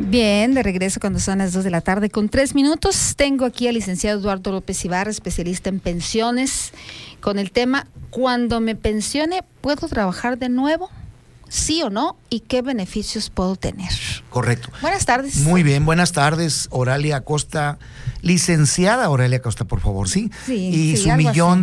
Bien, de regreso cuando son las 2 de la tarde con 3 minutos. Tengo aquí al licenciado Eduardo López Ibarra, especialista en pensiones, con el tema: cuando me pensione, ¿puedo trabajar de nuevo? ¿Sí o no? ¿Y qué beneficios puedo tener? Correcto. Buenas tardes. Muy bien, buenas tardes, Oralia Acosta, licenciada Oralia Acosta, por favor, ¿sí? Sí, y sí, su algo millón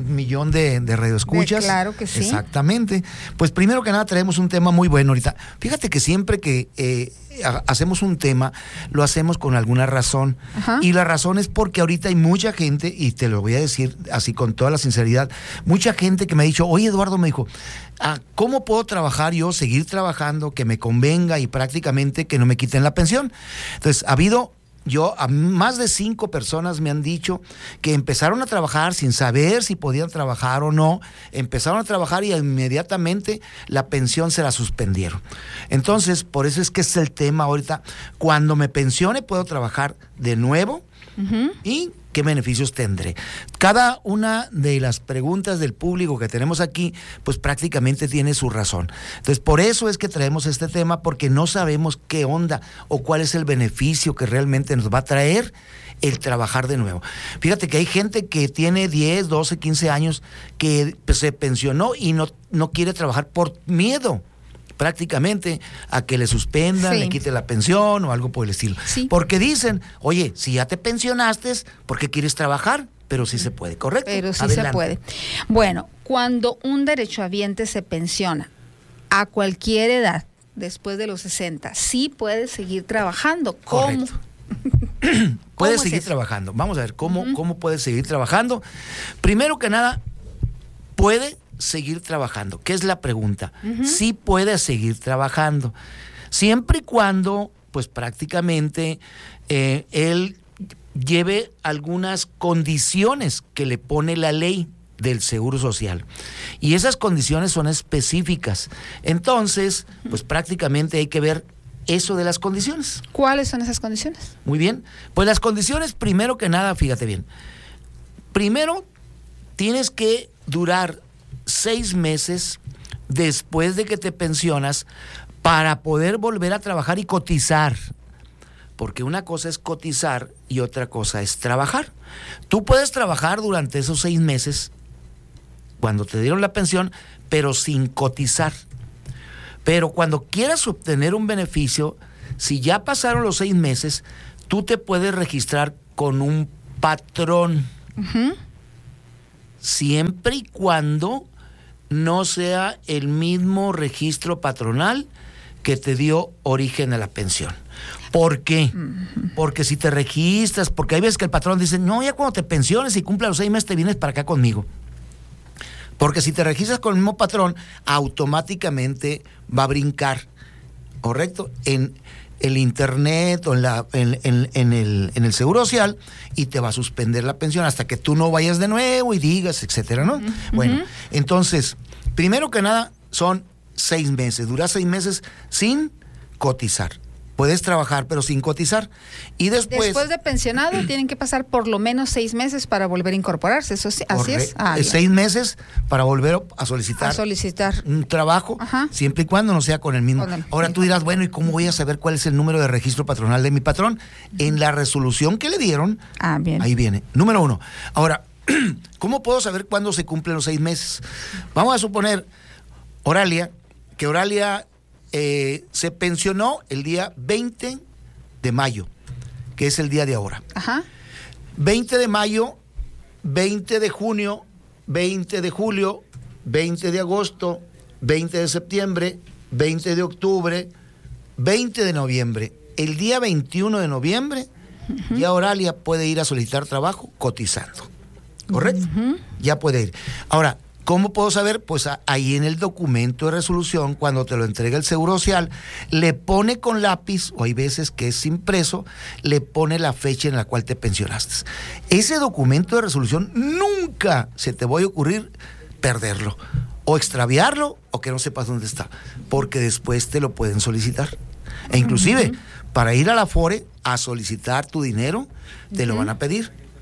de radioescuchas. Claro que sí. Exactamente. Pues primero que nada traemos un tema muy bueno ahorita. Fíjate que siempre que hacemos un tema, lo hacemos con alguna razón. Ajá. Y la razón es porque ahorita hay mucha gente, y te lo voy a decir así con toda la sinceridad, mucha gente que me ha dicho: oye, Eduardo, me dijo, ¿cómo puedo trabajar yo, seguir trabajando, que me convenga y prácticamente que no me quiten la pensión? Entonces, a más de 5 personas me han dicho que empezaron a trabajar sin saber si podían trabajar o no, empezaron a trabajar y inmediatamente la pensión se la suspendieron. Entonces, por eso es que es el tema ahorita: cuando me pensione, ¿puedo trabajar de nuevo? Uh-huh. ¿Y qué beneficios tendré? Cada una de las preguntas del público que tenemos aquí, pues prácticamente tiene su razón. Entonces, por eso es que traemos este tema, porque no sabemos qué onda o cuál es el beneficio que realmente nos va a traer el trabajar de nuevo. Fíjate que hay gente que tiene 10, 12, 15 años que se pensionó y no quiere trabajar por miedo prácticamente a que le suspendan, sí, le quite la pensión o algo por el estilo. Sí. Porque dicen: oye, si ya te pensionaste, ¿por qué quieres trabajar? Pero sí se puede, ¿correcto? Pero sí Adelante. se puede. Bueno, cuando un derechohabiente se pensiona a cualquier edad, después de los 60, sí puede seguir trabajando. ¿Cómo? Puede seguir trabajando. Vamos a ver cómo puede seguir trabajando. Primero que nada, puede seguir trabajando. ¿Qué es la pregunta? Uh-huh. Sí puede seguir trabajando, siempre y cuando, pues prácticamente, él lleve algunas condiciones que le pone la ley del Seguro Social. Y esas condiciones son específicas. Entonces, pues prácticamente hay que ver eso de las condiciones. ¿Cuáles son esas condiciones? Muy bien. Pues las condiciones, primero que nada, fíjate bien. Primero, tienes que durar 6 meses después de que te pensionas para poder volver a trabajar y cotizar, porque una cosa es cotizar y otra cosa es trabajar. Tú puedes trabajar durante esos 6 meses cuando te dieron la pensión, pero sin cotizar. Pero cuando quieras obtener un beneficio, si ya pasaron los 6 meses, tú te puedes registrar con un patrón. Uh-huh. Siempre y cuando no sea el mismo registro patronal que te dio origen a la pensión. ¿Por qué? Uh-huh. Porque si te registras, porque hay veces que el patrón dice: no, ya cuando te pensiones y cumpla los 6 meses te vienes para acá conmigo. Porque si te registras con el mismo patrón, automáticamente va a brincar, ¿correcto?, en el internet o en el Seguro Social, y te va a suspender la pensión hasta que tú no vayas de nuevo y digas, etcétera, ¿no? Uh-huh. Bueno, entonces, primero que nada, son 6 meses. Dura 6 meses sin cotizar. Puedes trabajar, pero sin cotizar. Y después de pensionado, tienen que pasar por lo menos 6 meses para volver a incorporarse. ¿Eso sí, así es? 6 meses para volver a solicitar un trabajo. Ajá. Siempre y cuando no sea con el mismo. Ahora tú dirás: bueno, ¿y cómo voy a saber cuál es el número de registro patronal de mi patrón? En la resolución que le dieron, bien, ahí viene. Número 1. Ahora, ¿cómo puedo saber cuándo se cumplen los 6 meses? Vamos a suponer, que Oralia se pensionó el día 20 de mayo, que es el día de ahora. Ajá. 20 de mayo, 20 de junio, 20 de julio, 20 de agosto, 20 de septiembre, 20 de octubre, 20 de noviembre. El día 21 de noviembre, uh-huh, ya Oralia puede ir a solicitar trabajo cotizando. ¿Correcto? Uh-huh. Ya puede ir. Ahora, ¿cómo puedo saber? Pues ahí en el documento de resolución, cuando te lo entrega el Seguro Social, le pone con lápiz, o hay veces que es impreso, le pone la fecha en la cual te pensionaste. Ese documento de resolución nunca se te va a ocurrir perderlo, o extraviarlo, o que no sepas dónde está, porque después te lo pueden solicitar. E inclusive, uh-huh, para ir a la Afore a solicitar tu dinero, te, uh-huh, lo van a pedir.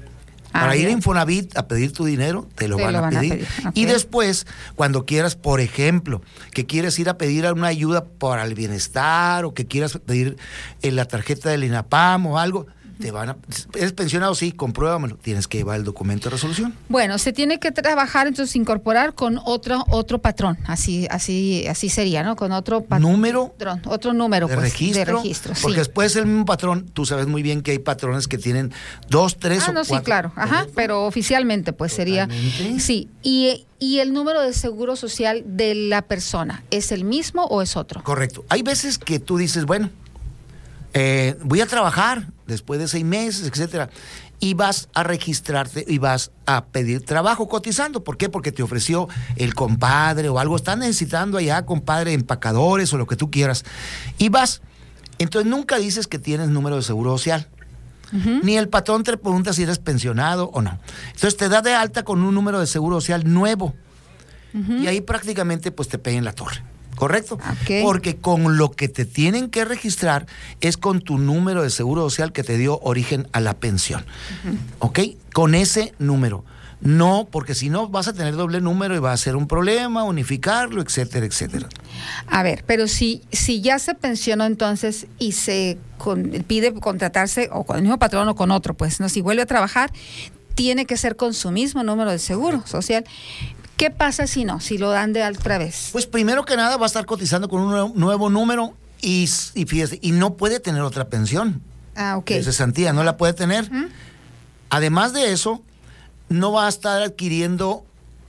Para ir a bien. Infonavit a pedir tu dinero, te lo Te van lo a van a pedir. pedir, ok. Y después, cuando quieras, por ejemplo, que quieres ir a pedir una ayuda para el bienestar o que quieras pedir la tarjeta del INAPAM o algo, te van a... ¿Eres pensionado? Sí, compruébamelo. Tienes que llevar el documento de resolución. Bueno, se tiene que trabajar, entonces incorporar con otro patrón, así sería, ¿no? Con otro Número otro número de pues, registro, de registro, sí. porque después el mismo patrón, tú sabes muy bien que hay patrones que tienen 2, 3 o no, 4. sí, claro, ajá, ¿correcto? pero oficialmente pues Totalmente. sería, sí, y el número de seguro social de la persona, ¿es el mismo o es otro? Correcto. Hay veces que tú dices, bueno, voy a trabajar después de 6 meses, etcétera, y vas a registrarte y vas a pedir trabajo cotizando. ¿Por qué? Porque te ofreció el compadre o algo. Están necesitando allá, compadre, empacadores o lo que tú quieras. Y vas. Entonces nunca dices que tienes número de seguro social. Ni el patrón te pregunta si eres pensionado o no. Entonces te da de alta con un número de seguro social nuevo. Y ahí prácticamente pues te peguen la torre. ¿Correcto? Ok. Porque con lo que te tienen que registrar es con tu número de seguro social que te dio origen a la pensión. ¿Ok? Con ese número. No, porque si no vas a tener doble número y va a ser un problema, unificarlo, etcétera, etcétera. A ver, pero si ya se pensionó entonces y pide contratarse o con el mismo patrón o con otro, pues no, si vuelve a trabajar, tiene que ser con su mismo número de seguro social. ¿Qué pasa si no? Si lo dan de alta otra vez. Pues primero que nada va a estar cotizando con un nuevo número y fíjese, y no puede tener otra pensión. Ok. De cesantía, no la puede tener. Además de eso, no va a estar adquiriendo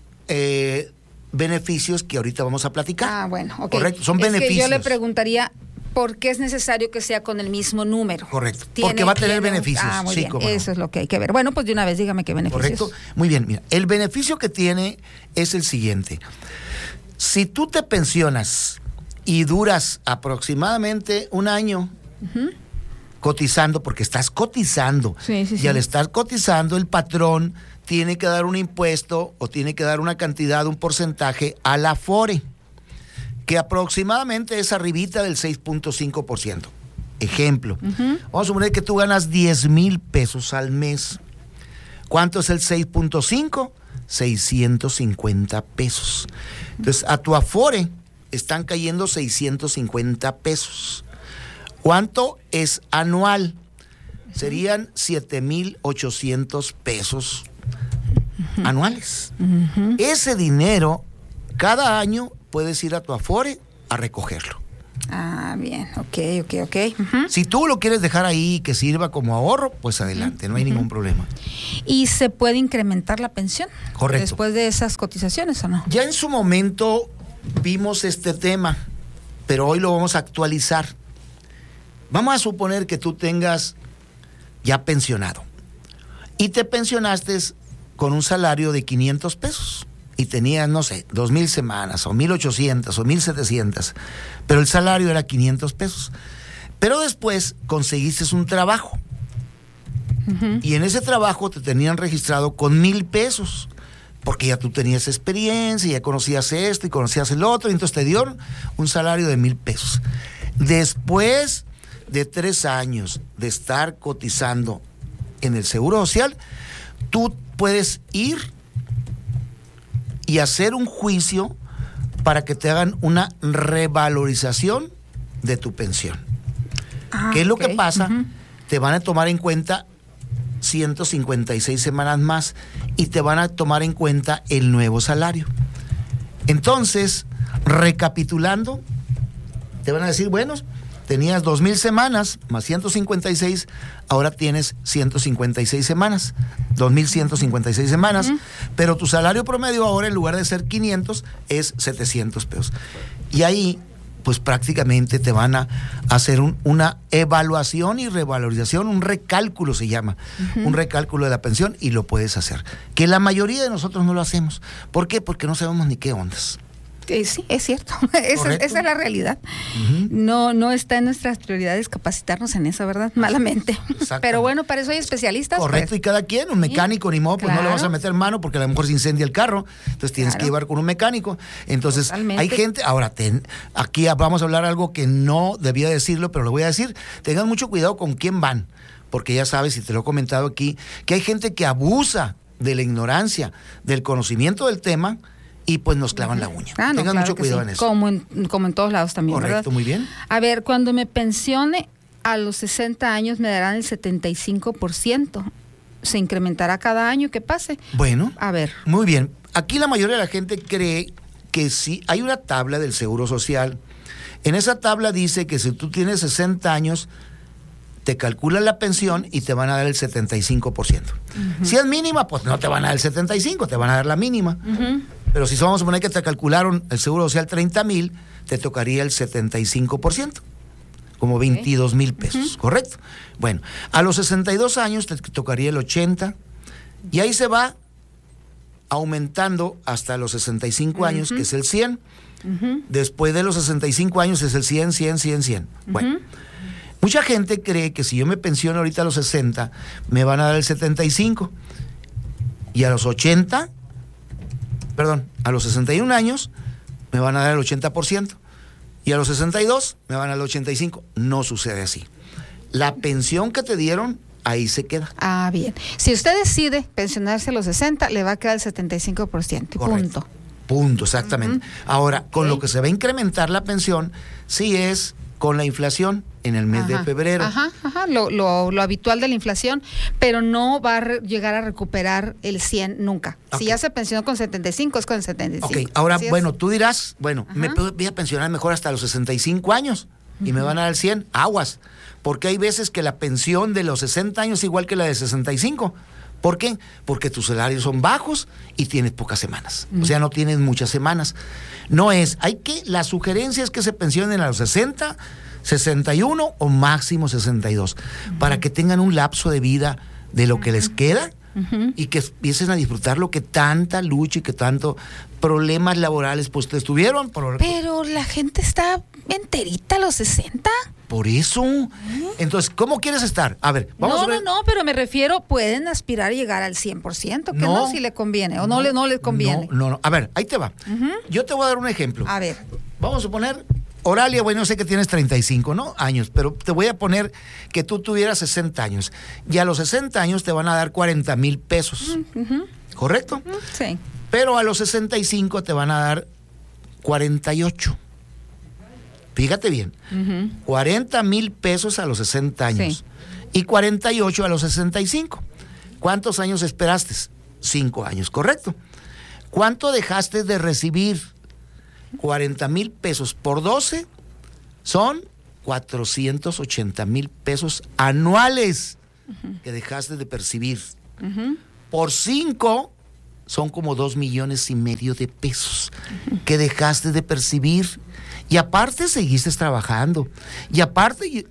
beneficios que ahorita vamos a platicar. Bueno, ok. Correcto, son beneficios. Que yo le preguntaría, ¿por qué es necesario que sea con el mismo número? Correcto, porque va a tener beneficios. Muy sí, bien. cómo no. Eso es lo que hay que ver. Bueno, pues de una vez dígame qué beneficios. Correcto, muy bien. Mira, el beneficio que tiene es el siguiente. Si tú te pensionas y duras aproximadamente un año cotizando, porque estás cotizando, y al estar cotizando el patrón tiene que dar un impuesto o tiene que dar una cantidad, un porcentaje a la Afore, que aproximadamente es arribita del 6.5%. Ejemplo, vamos a suponer que tú ganas 10,000 pesos al mes. ¿Cuánto es el 6.5? 650 pesos. Entonces, a tu Afore están cayendo 650 pesos. ¿Cuánto es anual? Serían 7,800 pesos anuales. Ese dinero, cada año puedes ir a tu Afore a recogerlo. Bien, ok. Si tú lo quieres dejar ahí que sirva como ahorro, pues adelante, no hay ningún problema. ¿Y se puede incrementar la pensión? Correcto. ¿Después de esas cotizaciones o no? Ya en su momento vimos este tema, pero hoy lo vamos a actualizar. Vamos a suponer que tú tengas ya pensionado y te pensionaste con un salario de 500 pesos y tenías, no sé, 2,000 semanas o 1,800 o 1,700, pero el salario era 500 pesos. Pero después conseguiste un trabajo y en ese trabajo te tenían registrado con 1,000 pesos porque ya tú tenías experiencia, ya conocías esto y conocías el otro, y entonces te dieron un salario de 1,000 pesos. Después de 3 años de estar cotizando en el Seguro Social, tú puedes ir y hacer un juicio para que te hagan una revalorización de tu pensión. ¿Qué es lo que pasa? Te van a tomar en cuenta 156 semanas más y te van a tomar en cuenta el nuevo salario. Entonces, recapitulando, te van a decir, bueno, tenías 2,000 semanas más 156, ahora tienes 156 semanas, 2,156 semanas, pero tu salario promedio ahora en lugar de ser 500 es 700 pesos. Y ahí, pues prácticamente te van a hacer una evaluación y revalorización, un recálculo se llama, un recálculo de la pensión, y lo puedes hacer. Que la mayoría de nosotros no lo hacemos. ¿Por qué? Porque no sabemos ni qué ondas. Sí, es cierto. Esa es la realidad. No está en nuestras prioridades capacitarnos en eso, ¿verdad? Malamente. Pero bueno, para eso hay especialistas. Correcto, pues. Y cada quien, un mecánico, ni modo, pues no le vas a meter mano porque a lo mejor se incendia el carro. Entonces tienes que llevar con un mecánico. Entonces, hay gente. Ahora, aquí vamos a hablar algo que no debía decirlo, pero lo voy a decir. Tengan mucho cuidado con quién van, porque ya sabes, y te lo he comentado aquí, que hay gente que abusa de la ignorancia, del conocimiento del tema, y pues nos clavan la uña. Tengan mucho cuidado en eso. Como en todos lados también. Correcto, ¿verdad? Muy bien. A ver, cuando me pensione a los 60 años me darán el 75%. ¿Se incrementará cada año que pase? Bueno. A ver. Muy bien. Aquí la mayoría de la gente cree que sí, hay una tabla del Seguro Social. En esa tabla dice que si tú tienes 60 años, te calculan la pensión y te van a dar el 75%. Si es mínima, pues no te van a dar el 75%, te van a dar la mínima. Pero si vamos a suponer que te calcularon el Seguro Social 30,000, te tocaría el 75%, como 22,000 pesos, ¿correcto? Bueno, a los 62 años te tocaría el 80%, y ahí se va aumentando hasta los 65 años, que es el 100%. Después de los 65 años es el 100, 100, 100, 100. Bueno, mucha gente cree que si yo me pensiono ahorita a los 60, me van a dar el 75%, y a los 61 años me van a dar el 80%, y a los 62 me van a dar el 85%. No sucede así. La pensión que te dieron, ahí se queda. Ah, bien. Si usted decide pensionarse a los 60, le va a quedar el 75%. Correcto. Punto, exactamente. Ahora, con lo que se va a incrementar la pensión, sí es con la inflación en el mes de febrero. Lo habitual de la inflación, pero no va a llegar a recuperar el 100 nunca. Si ya se pensionó con 75, es con 75. Ok, ahora, tú dirás, me voy a pensionar mejor hasta los 65 años y me van a dar el 100, aguas, porque hay veces que la pensión de los 60 años es igual que la de 65. ¿Por qué? Porque tus salarios son bajos y tienes pocas semanas. O sea, no tienes muchas semanas. La sugerencia es que se pensionen a los 60, 61 o máximo 62, para que tengan un lapso de vida de lo que les queda y que empiecen a disfrutar lo que tanta lucha y que tanto problemas laborales pues estuvieron. Pero la gente está enterita a los 60. Por eso. Entonces, ¿cómo quieres estar? A ver, vamos a ver. No, pero me refiero, pueden aspirar a llegar al 100%, que no si le conviene o no le conviene. No. A ver, ahí te va. Yo te voy a dar un ejemplo. A ver. Vamos a suponer, Oralia, bueno, yo sé que tienes 35, ¿no? Años, pero te voy a poner que tú tuvieras 60 años. Y a los 60 años te van a dar 40,000 pesos. ¿Correcto? Sí. Pero a los 65 te van a dar 48. Fíjate bien, 40,000 pesos a los 60 años y 48 a los 65. ¿Cuántos años esperaste? 5 años, ¿correcto? ¿Cuánto dejaste de recibir? 40,000 pesos por 12 son 480,000 pesos anuales que dejaste de percibir. Por 5 son como 2,5 millones de pesos que dejaste de percibir. Y aparte seguiste trabajando. Y aparte...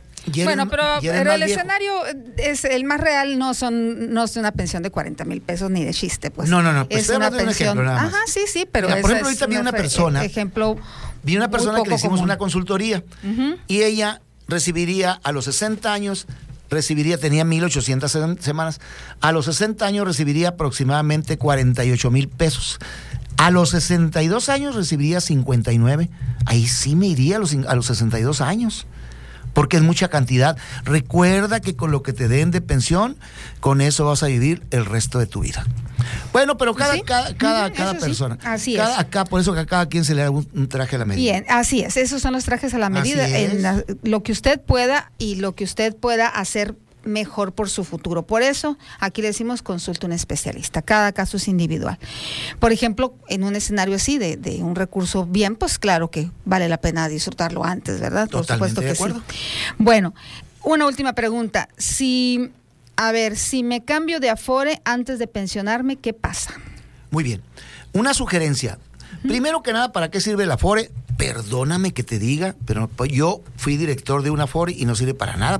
pero el escenario es el más real, no es una pensión de 40,000 pesos ni de chiste, pues. No. Pues es una pensión. Sí, pero por ejemplo, ahorita vi una persona. Vi una persona que le hicimos una consultoría y ella recibiría a los 60 años, tenía 1,800 semanas, a los 60 años recibiría aproximadamente 48,000 pesos. A los 62 años recibiría 59. Ahí sí me iría a los 62 años. Porque es mucha cantidad. Recuerda que con lo que te den de pensión, con eso vas a vivir el resto de tu vida. Bueno, pero cada persona. Sí, así es. Por eso que a cada quien se le da un traje a la medida. Bien, así es. Esos son los trajes a la medida. Lo que usted pueda y lo que usted pueda hacer mejor por su futuro. Por eso, aquí le decimos consulte un especialista. Cada caso es individual. Por ejemplo, en un escenario así de un recurso bien, pues claro que vale la pena disfrutarlo antes, ¿verdad? Totalmente por supuesto que de acuerdo. sí. Bueno, una última pregunta. Si me cambio de Afore antes de pensionarme, ¿qué pasa? Muy bien. Una sugerencia. Primero que nada, ¿para qué sirve el Afore? Perdóname que te diga, pero yo fui director de una Afore y no sirve para nada.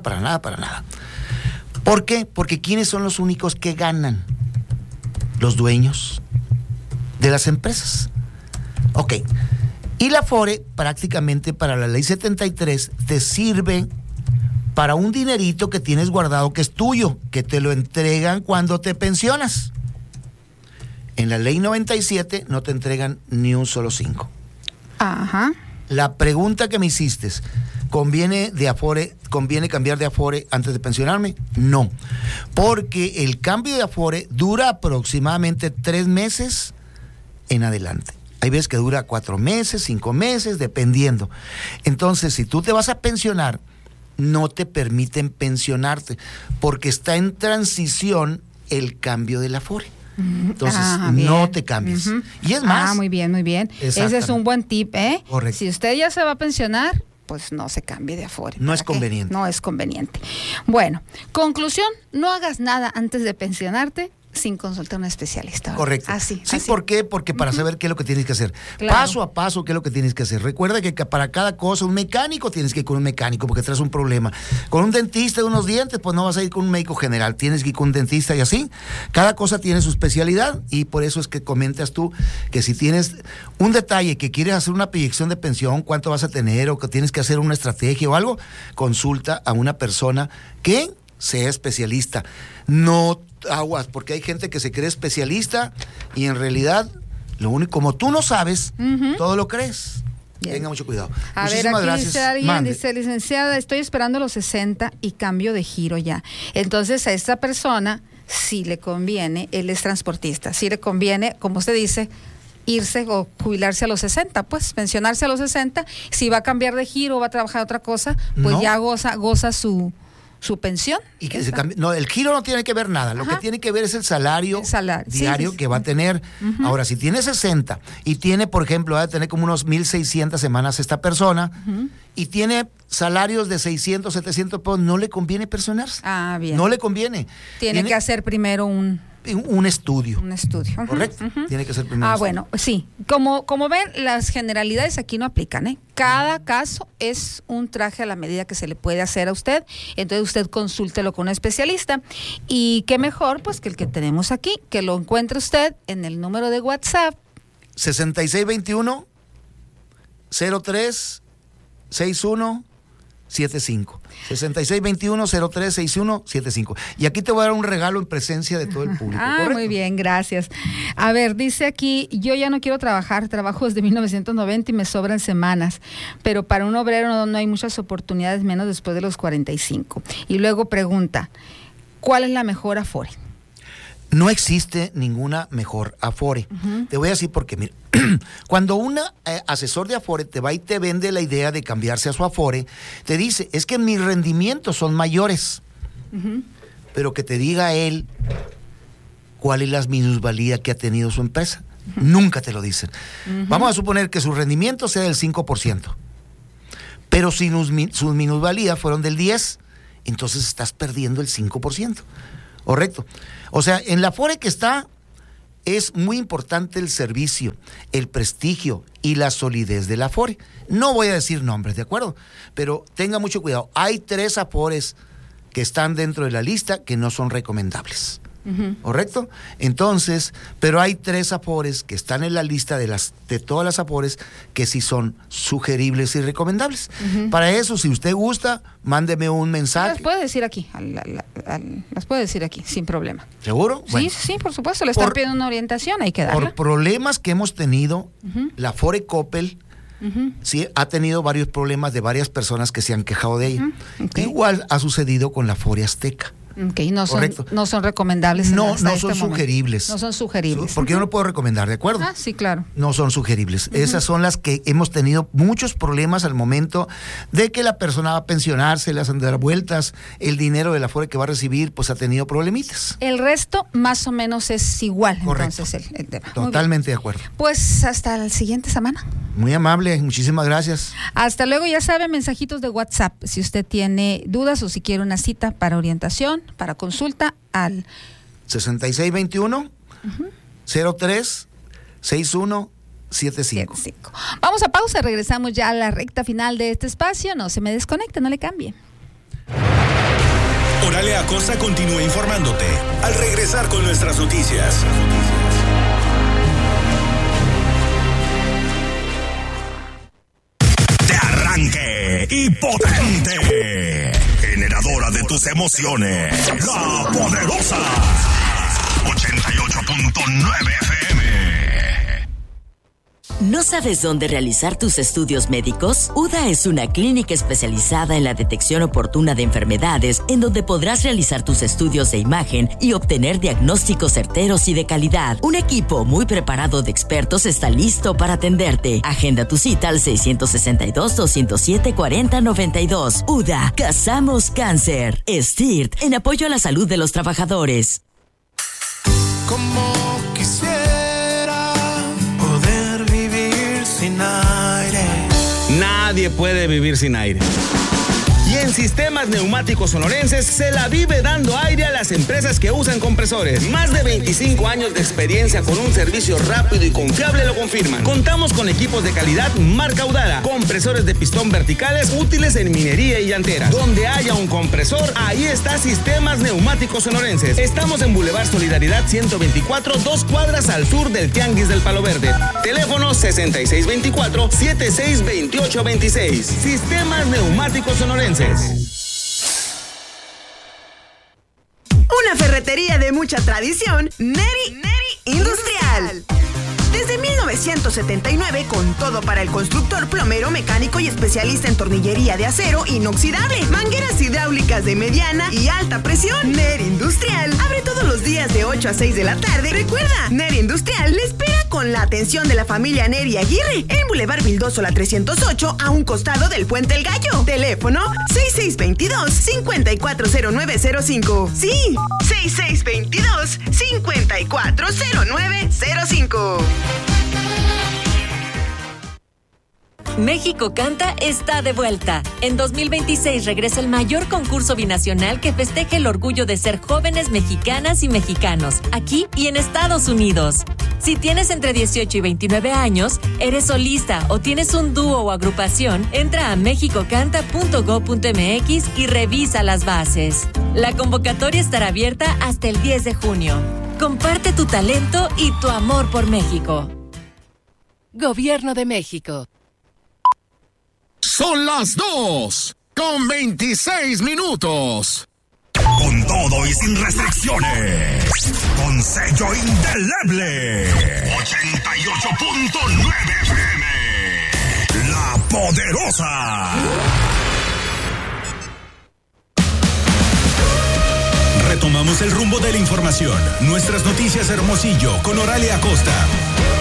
¿Por qué? Porque ¿quiénes son los únicos que ganan? Los dueños de las empresas. Ok, Y la Afore, prácticamente para la ley 73, te sirve para un dinerito que tienes guardado que es tuyo, que te lo entregan cuando te pensionas. En la ley 97 no te entregan ni un solo 5. Ajá. La pregunta que me hiciste, ¿conviene cambiar de Afore antes de pensionarme? No, porque el cambio de Afore dura aproximadamente 3 meses en adelante. Hay veces que dura 4 meses, 5 meses, dependiendo. Entonces, si tú te vas a pensionar, no te permiten pensionarte, porque está en transición el cambio del Afore. Entonces, no te cambies. Y es más. Muy bien, muy bien. Ese es un buen tip, ¿eh? Correcto. Si usted ya se va a pensionar, pues no se cambie de Afore. No es conveniente. No es conveniente. Bueno, conclusión, no hagas nada antes de pensionarte sin consultar a un especialista. Correcto. Así. ¿Por qué? Porque para saber qué es lo que tienes que hacer. Claro. Paso a paso, qué es lo que tienes que hacer. Recuerda que para cada cosa, un mecánico tienes que ir con un mecánico porque traes un problema. Con un dentista de unos dientes, pues no vas a ir con un médico general. Tienes que ir con un dentista y así. Cada cosa tiene su especialidad y por eso es que comentas tú que si tienes un detalle que quieres hacer una proyección de pensión, cuánto vas a tener o que tienes que hacer una estrategia o algo, consulta a una persona que sea especialista. No aguas, porque hay gente que se cree especialista y en realidad, como tú no sabes, todo lo crees. Bien. Tenga mucho cuidado. Muchísimas gracias. Dice alguien, dice, licenciada, estoy esperando los 60 y cambio de giro ya. Entonces a esta persona sí le conviene, él es transportista, sí le conviene, como usted dice, irse o jubilarse a los 60, pues pensionarse a los 60. Si va a cambiar de giro o va a trabajar otra cosa, pues no. Ya goza su pensión. Y que el giro no tiene que ver nada. Lo que tiene que ver es el salario diario que va a tener. Ahora, si tiene 60 y tiene, por ejemplo, va a tener como unos 1,600 semanas esta persona y tiene salarios de 600, 700 pesos, no le conviene pensionarse. Bien. No le conviene. Tiene que hacer primero un estudio. Un estudio. Correcto. Tiene que ser primero. Bueno, sí. Como ven, las generalidades aquí no aplican, ¿eh? Cada caso es un traje a la medida que se le puede hacer a usted. Entonces usted consúltelo con un especialista. Y qué mejor, pues, que el que tenemos aquí, que lo encuentre usted en el número de WhatsApp. 6621 03 61 75 6621-036175. Y aquí te voy a dar un regalo en presencia de todo el público. Muy bien, gracias. A ver, dice aquí, yo ya no quiero trabajo desde 1990 y me sobran semanas, pero para un obrero no hay muchas oportunidades, menos después de los 45. Y luego pregunta, ¿cuál es la mejor Afore? No existe ninguna mejor Afore. Te voy a decir por qué. Mira, cuando un asesor de Afore te va y te vende la idea de cambiarse a su Afore, te dice, es que mis rendimientos son mayores. Pero que te diga él cuál es la minusvalía que ha tenido su empresa. Nunca te lo dicen. Vamos a suponer que su rendimiento sea del 5%. Pero si sus minusvalías fueron del 10%, entonces estás perdiendo el 5%. Correcto. O sea, en la Afore que está, es muy importante el servicio, el prestigio y la solidez de la Afore. No voy a decir nombres, ¿de acuerdo? Pero tenga mucho cuidado. Hay 3 Afores que están dentro de la lista que no son recomendables. ¿Correcto? Entonces, pero hay 3 Afores que están en la lista de todas las Afores que sí son sugeribles y recomendables. Para eso, si usted gusta, mándeme un mensaje. Las puede decir aquí, las puede decir aquí, sin problema. ¿Seguro? Bueno, sí, por supuesto, le están pidiendo una orientación, hay que darla. Por problemas que hemos tenido, la Afore Coppel sí ha tenido varios problemas de varias personas que se han quejado de ella. Igual ha sucedido con la Afore Azteca. No son recomendables. No son sugeribles. No son sugeribles. Porque yo no puedo recomendar, ¿de acuerdo? Sí, claro. No son sugeribles. Esas son las que hemos tenido muchos problemas al momento de que la persona va a pensionarse, le hacen dar vueltas, el dinero de la Afore que va a recibir, pues ha tenido problemitas. El resto más o menos es igual. Correcto. Entonces el tema. Totalmente de acuerdo. Pues hasta la siguiente semana. Muy amable, muchísimas gracias. Hasta luego, ya sabe, mensajitos de WhatsApp. Si usted tiene dudas o si quiere una cita para orientación, para consulta, al 6621 03 6175. Vamos a pausa, regresamos ya a la recta final de este espacio. No se me desconecte, no le cambie. Oralia Acosta continúa informándote al regresar con nuestras noticias. y potente. Generadora de tus emociones. La Poderosa. 88.9 FM. ¿No sabes dónde realizar tus estudios médicos? UDA es una clínica especializada en la detección oportuna de enfermedades, en donde podrás realizar tus estudios de imagen y obtener diagnósticos certeros y de calidad. Un equipo muy preparado de expertos está listo para atenderte. Agenda tu cita al 662-207-4092. UDA, cazamos cáncer. STIRT, en apoyo a la salud de los trabajadores. Como quisiera poder vivir sin aire. Nadie puede vivir sin aire. Y en Sistemas Neumáticos Sonorenses se la vive dando aire a las empresas que usan compresores. Más de 25 años de experiencia con un servicio rápido y confiable lo confirman. Contamos con equipos de calidad marca Audara, compresores de pistón verticales útiles en minería y llantera. Donde haya un compresor, ahí está Sistemas Neumáticos Sonorenses. Estamos en Boulevard Solidaridad 124, 2 cuadras al sur del Tianguis del Palo Verde. Teléfono 6624-762826. Sistemas Neumáticos Sonorenses. Una ferretería de mucha tradición, Neri Industrial. Desde 1979, con todo para el constructor, plomero, mecánico y especialista en tornillería de acero inoxidable, mangueras hidráulicas de mediana y alta presión. Neri Industrial abre todos los días de 8 a 6 de la tarde. Recuerda, Neri Industrial le espera con la atención de la familia Neri Aguirre en Boulevard Vildoso la 308, a un costado del Puente El Gallo. Teléfono 6622-540905. Sí, 6622-540905. México Canta está de vuelta. En 2026 regresa el mayor concurso binacional que festeje el orgullo de ser jóvenes mexicanas y mexicanos, aquí y en Estados Unidos. Si tienes entre 18 y 29 años, eres solista o tienes un dúo o agrupación, entra a mexicocanta.go.mx y revisa las bases. La convocatoria estará abierta hasta el 10 de junio. Comparte tu talento y tu amor por México. Gobierno de México. Son las 2:26. Con todo y sin restricciones. Con sello indeleble. 88.9 FM. La Poderosa. Retomamos el rumbo de la información. Nuestras noticias Hermosillo con Oralia Acosta.